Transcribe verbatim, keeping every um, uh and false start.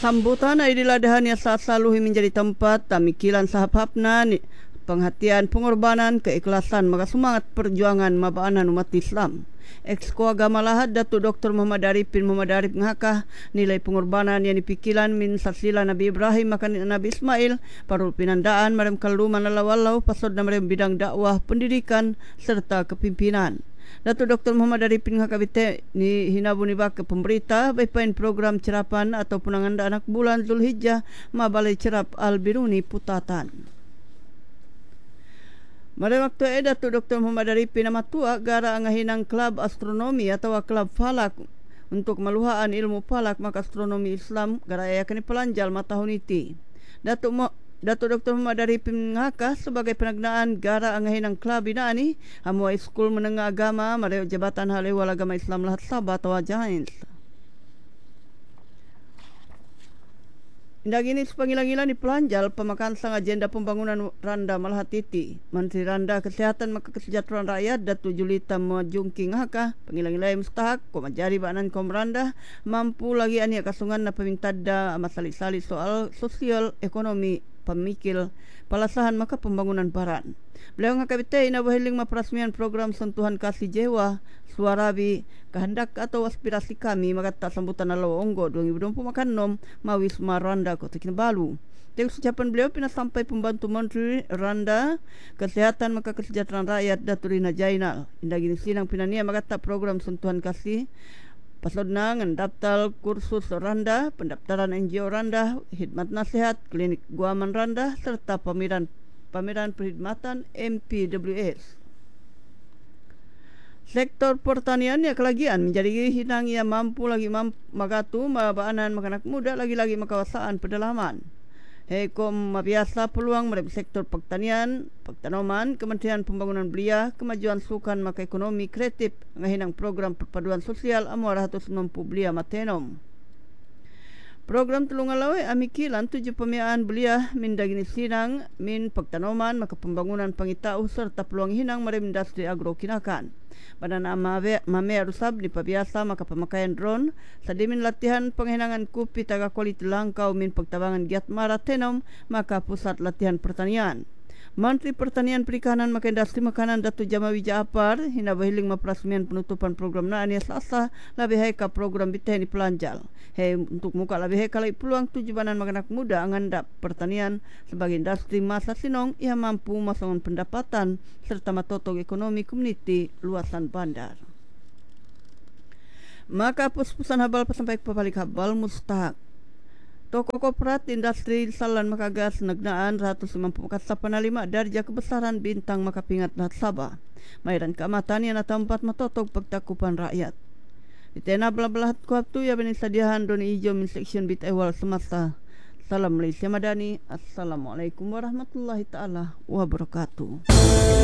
Sambutan ay diladahan niya sa saluhi menjadi tempat tamikilan sahap-hapna ni penghatian pengorbanan keikhlasan maka semangat perjuangan mabaanan umat Islam. Exco Agama Lahad Datuk Doktor Muhammad Arif bin Muhammad Arif ngakah nilai pengorbanan yang dipikilan min saksila Nabi Ibrahim makan Nabi Ismail parul pinandaan marem kaluman lawalau pasod na marem bidang dakwah pendidikan serta kepimpinan. Datuk Doktor Muhammad Arif bin Hakabite ni hinabu ni bak pemberita bepain program cerapan atau penanganda anak bulan Zulhijjah mabalai cerap Al-Biruni Putatan. Pada waktu itu Datuk Doktor Muhammad Arif bin Amatua gara ngahinang klub astronomi atau klub falak untuk meluhaan ilmu falak maka astronomi Islam gara ayakan pelanjal matahun iti. Datuk Mo Datuk Doktor Muhammad Arif bin Ngakah sebagai penagnaan gara ngahinang klub ini hamua Iskul Menengah Agama Mareo Jabatan Hal Ehwal Agama Islam Lahad Sabah atau Jains. Indah gini sepangilang-ilang di pelanjal pemakan sang agenda pembangunan Randa Malhatiti. Menteri Randa Kesehatan maka Kesejahteraan Rakyat Datuk Julita Majungking Haka pengilang-ilang mustahak ko majari banan kom Randa mampu lagi ani kasungan na pemintada masalik-salik soal sosial ekonomi pemikil palasahan maka pembangunan baran. Beliau ngakabite ina bahiling maprasmian program sentuhan kasih jiwa suarabi kehendak atau aspirasi kami maka tak sambutan alaw onggo dua ribu dua puluh makan nom mawis maranda kota Kinabalu. Dengan ucapan beliau pina sampai pembantu Menteri Randa Kesehatan maka Kesejahteraan Rakyat Datuk Rina Jainal. Indah gini sinang pinania maka tak program sentuhan kasih pasod na ngandaptal kursus Randa, pendaftaran N G O Randa, khidmat nasihat, klinik guaman Randa serta pameran pameran perkhidmatan M P W S. Sektor pertanian ya kelagian menjadi hinang ia mampu lagi mampu magatu mabaanan makanak muda lagi-lagi makawasaan pedalaman. Hekom mabiasa peluang melalui sektor pertanian, pertanoman, Kementerian Pembangunan Belia, Kemajuan Sukan maka ekonomi kreatif ngahinang program perpaduan sosial amu ratus enam puluh belia matenom. Program tulungalawai amikilan tujuh pemiaan belia min dagini sinang min pertanoman maka pembangunan pangitau serta peluang hinang marem industri agro kinakan. Badan amave mame arusab ni pabiasa maka pemakaian drone sadimin latihan penghinangan kupi taga kualiti langkau min pagtabangan giat maratenom maka pusat latihan pertanian. Menteri Pertanian Perikanan maka industri makanan Datuk Jamawi Jaafar hina bahiling maprasmian penutupan program na ania sasa labih hai ka program biteh ni pelanjal. Hei untuk muka labih hai kalai peluang tujuanan makanak muda angandap pertanian sebagai industri masa sinong ia mampu masongan pendapatan serta matotong ekonomi komuniti luasan bandar. Maka pus-pusan habal pasampai papalik habal mustahak. Toko korporat industri salan makagas nagnaan seratus lima puluh lima darjah kebesaran bintang makapingat Lahad Sabah. Mairan keamatan yang nata empat matotog pagtakupan rakyat. Ditena belah-belah kuatu ya benih sadiahan doni hijau min seksyen bit ewal semasa. Salam Malaysia Madani. Assalamualaikum warahmatullahi taala wabarakatuh.